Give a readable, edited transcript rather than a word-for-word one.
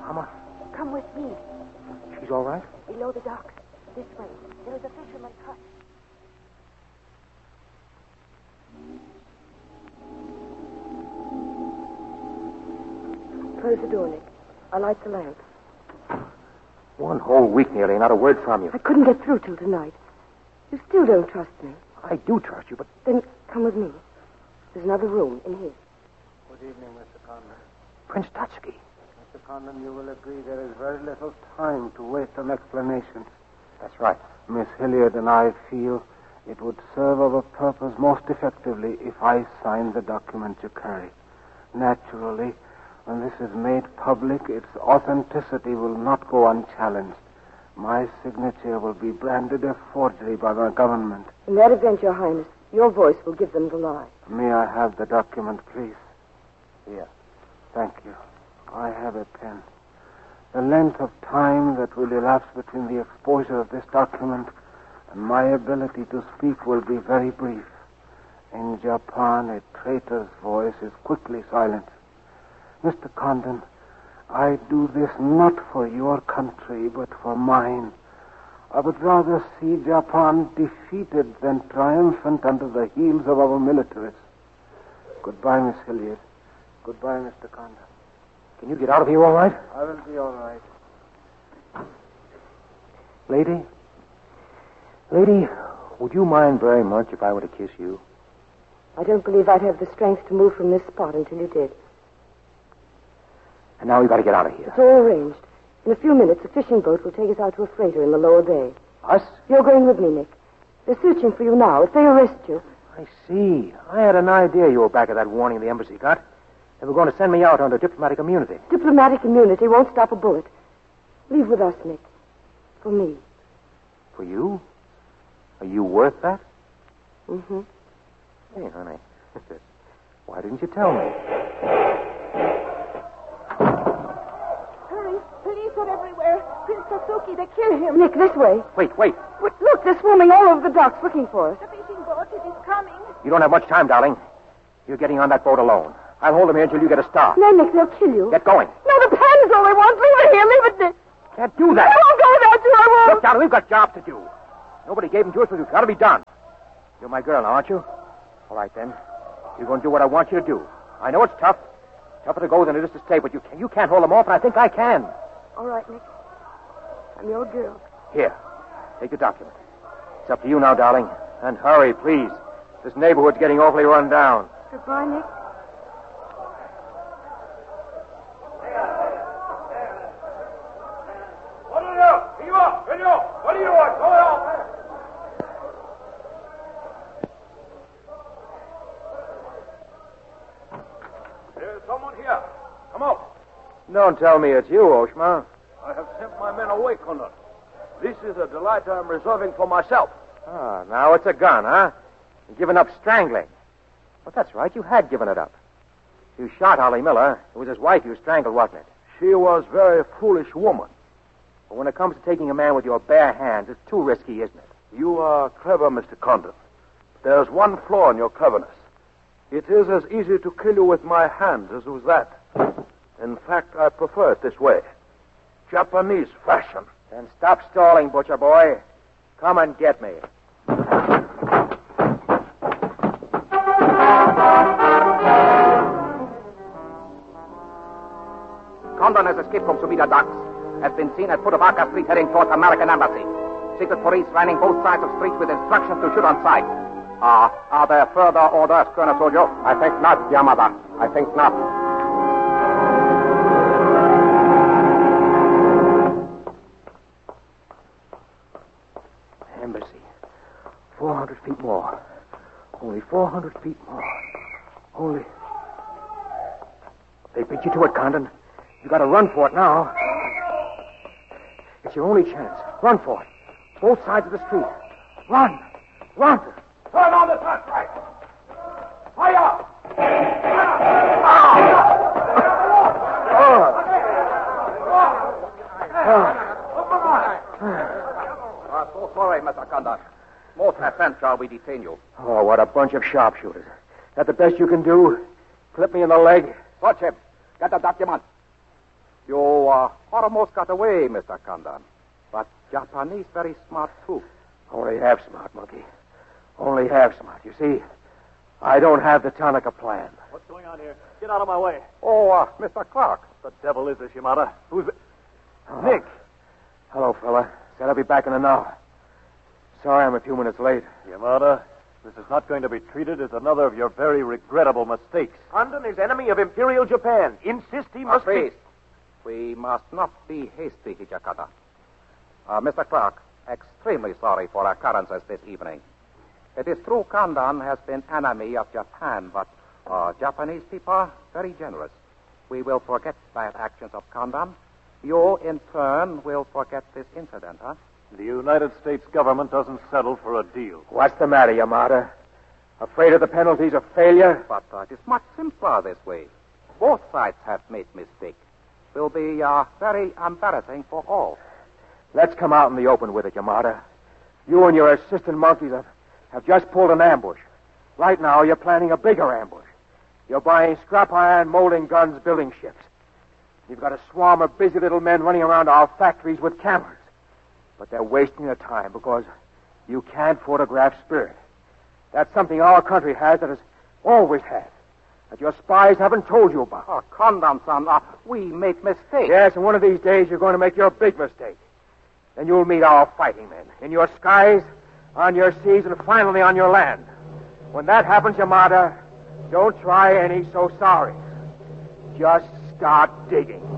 Come on. Come with me. She's all right? Below the docks. This way. There is a fisherman's hut. Close the door, Nick. I'll light the lamp. 1 whole week nearly, not a word from you. I couldn't get through till tonight. You still don't trust me. I do trust you, but... Then come with me. There's another room in here. Good evening, Mr. Condon. Prince Tatsky. Mr. Condon, you will agree there is very little time to waste on explanations. That's right. Miss Hilliard and I feel it would serve our purpose most effectively if I signed the document you carry. Naturally, when this is made public, its authenticity will not go unchallenged. My signature will be branded a forgery by the government. In that event, Your Highness, your voice will give them the lie. May I have the document, please? Here. Thank you. I have a pen. The length of time that will elapse between the exposure of this document and my ability to speak will be very brief. In Japan, a traitor's voice is quickly silenced. Mr. Condon, I do this not for your country, but for mine. I would rather see Japan defeated than triumphant under the heels of our militaries. Goodbye, Miss Hilliard. Goodbye, Mr. Condon. Can you get out of here all right? I will be all right. Lady? Lady, would you mind very much if I were to kiss you? I don't believe I'd have the strength to move from this spot until you did. And now we've got to get out of here. It's all arranged. In a few minutes, a fishing boat will take us out to a freighter in the lower bay. Us? You're going with me, Nick. They're searching for you now. If they arrest you... I see. I had an idea you were back at that warning the embassy got. They were going to send me out under diplomatic immunity. Diplomatic immunity won't stop a bullet. Leave with us, Nick. For me. For you? Are you worth that? Mm-hmm. Hey, honey. Why didn't you tell me? Hurry. Police are everywhere. Prince Tatsuki, they kill him. Nick, this way. Wait. Look, they're swarming all over the docks looking for us. The fishing boat, it is coming. You don't have much time, darling. You're getting on that boat alone. I'll hold him here until you get a start. No, Nick, they'll kill you. Get going. No, the pen is all they want. Leave it here. Leave it, Nick. Can't do that. I won't go without you. I won't. Look, darling, we've got jobs to do. Nobody gave them to us, but it's got to be done. You're my girl now, aren't you? All right, then. You're going to do what I want you to do. I know it's tough. Tougher to go than it is to stay, but you can't hold them off, and I think I can. All right, Nick. I'm your girl. Here. Take the document. It's up to you now, darling. And hurry, please. This neighborhood's getting awfully run down. Goodbye, Nick. There's someone here. Come out. Don't tell me it's you, Oshma. I have sent my men away, Condon. This is a delight I'm reserving for myself. Ah, now it's a gun, huh? You've given up strangling. But that's right, you had given it up. You shot Holly Miller. It was his wife you strangled, wasn't it? She was a very foolish woman. But when it comes to taking a man with your bare hands, it's too risky, isn't it? You are clever, Mr. Condon. There's one flaw in your cleverness. It is as easy to kill you with my hands as with that. In fact, I prefer it this way. Japanese fashion. Then stop stalling, butcher boy. Come and get me. Condon has escaped from Sumida docks. Has been seen at Futabaka Street heading towards American Embassy. Secret police lining both sides of streets with instructions to shoot on sight. Are there further orders, Colonel Sojo? I think not, Yamada. I think not. Embassy. 400 feet more. Only 400 feet more. Only... They beat you to it, Condon. You got to run for it now. It's your only chance. Run for it. Both sides of the street. Run. Turn on the searchlight. Fire! So sorry, Mr. Condon. Most offense shall we detain you. Oh, what a bunch of sharpshooters. That the best you can do? Clip me in the leg? Watch him. Get the document. You almost got away, Mr. Condon. But Japanese very smart, too. Only half smart, Monkey. Only half smart. You see, I don't have the Tanaka plan. What's going on here? Get out of my way. Oh, Mr. Clark. The devil is this, Yamada? Who's it? Oh. Nick. Hello, fella. Said I'll be back in an hour. Sorry I'm a few minutes late. Yamada, this is not going to be treated as another of your very regrettable mistakes. Condon is enemy of Imperial Japan. Insist he must be... Please. We must not be hasty, Hijakata. Mr. Clark, extremely sorry for occurrences this evening. It is true Condon has been enemy of Japan, but Japanese people are very generous. We will forget bad actions of Condon. You, in turn, will forget this incident, huh? The United States government doesn't settle for a deal. What's the matter, Yamada? Afraid of the penalties of failure? But it is much simpler this way. Both sides have made mistakes. Will be very embarrassing for all. Let's come out in the open with it, Yamada. You and your assistant monkeys have just pulled an ambush. Right now, you're planning a bigger ambush. You're buying scrap iron, molding guns, building ships. You've got a swarm of busy little men running around our factories with cameras. But they're wasting their time because you can't photograph spirit. That's something our country has that has always had, that your spies haven't told you about. Oh, Condon-san, we make mistakes. Yes, and one of these days you're going to make your big mistake. Then you'll meet our fighting men in your skies, on your seas, and finally on your land. When that happens, Yamada, don't try any so sorry. Just start digging.